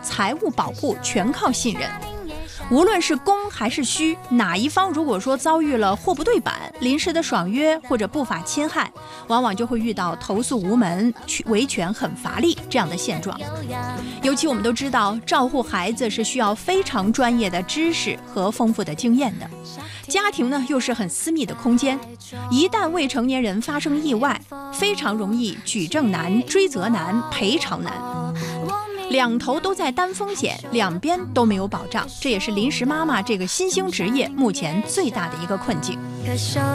财务保护全靠信任。无论是公还是虚，哪一方如果说遭遇了货不对版、临时的爽约或者不法侵害，往往就会遇到投诉无门、维权很乏力这样的现状。尤其我们都知道，照护孩子是需要非常专业的知识和丰富的经验的。家庭呢又是很私密的空间，一旦未成年人发生意外，非常容易举证难、追责难、赔偿难。两头都在担风险，两边都没有保障，这也是临时妈妈这个新兴职业目前最大的一个困境。